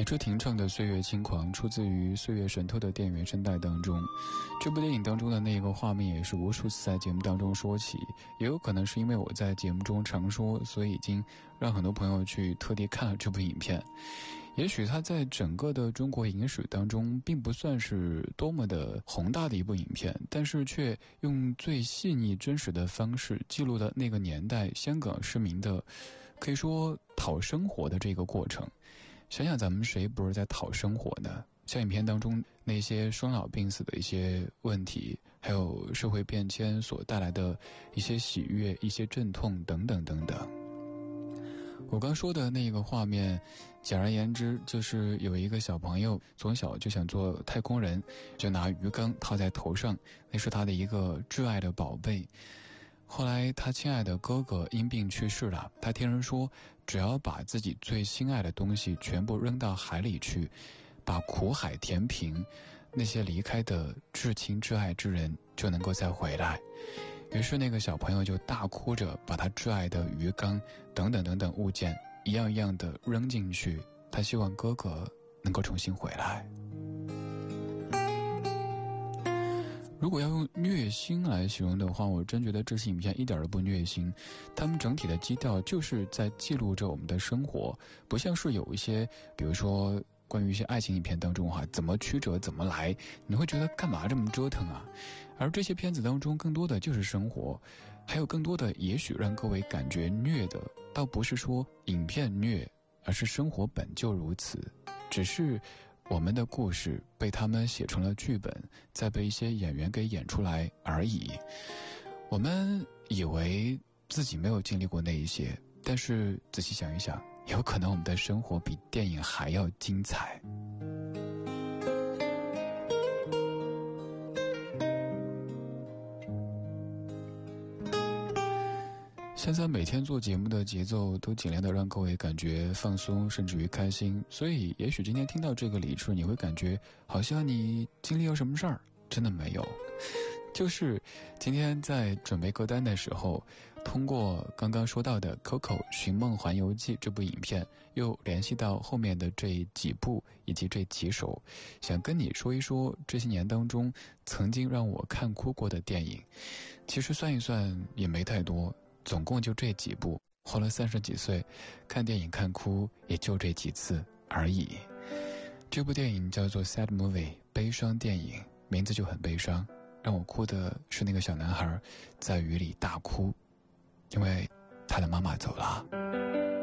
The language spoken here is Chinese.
车停唱的《岁月轻狂》出自于《岁月神偷》的电影原声带当中。这部电影当中的那个画面也是无数次在节目当中说起，也有可能是因为我在节目中常说，所以已经让很多朋友去特地看了这部影片。也许它在整个的中国影史当中并不算是多么的宏大的一部影片，但是却用最细腻真实的方式记录了那个年代香港市民的可以说讨生活的这个过程。想想咱们谁不是在讨生活呢？像影片当中那些生老病死的一些问题，还有社会变迁所带来的一些喜悦、一些阵痛等等等等。我刚说的那个画面，简而言之就是有一个小朋友从小就想做太空人，就拿鱼缸套在头上，那是他的一个挚爱的宝贝。后来他亲爱的哥哥因病去世了，他听人说只要把自己最心爱的东西全部扔到海里去，把苦海填平，那些离开的至亲至爱之人就能够再回来。于是那个小朋友就大哭着把他挚爱的鱼缸等等等等物件一样一样的扔进去，他希望哥哥能够重新回来。如果要用虐心来形容的话，我真觉得这些影片一点都不虐心，他们整体的基调就是在记录着我们的生活，不像是有一些比如说关于一些爱情影片当中怎么曲折怎么来，你会觉得干嘛这么折腾啊？而这些片子当中更多的就是生活，还有更多的也许让各位感觉虐的倒不是说影片虐，而是生活本就如此，只是我们的故事被他们写成了剧本，再被一些演员给演出来而已。我们以为自己没有经历过那一些，但是仔细想一想，有可能我们的生活比电影还要精彩。现在每天做节目的节奏都尽量的让各位感觉放松，甚至于开心，所以也许今天听到这个理智，你会感觉好像你经历了什么事儿，真的没有。就是今天在准备歌单的时候，通过刚刚说到的 Coco 寻梦环游记这部影片，又联系到后面的这几部以及这几首，想跟你说一说这些年当中曾经让我看哭过的电影。其实算一算也没太多，总共就这几部，活了30几岁，看电影看哭也就这几次而已。这部电影叫做 Sad Movie 悲伤电影，名字就很悲伤，让我哭的是那个小男孩在雨里大哭，因为他的妈妈走了。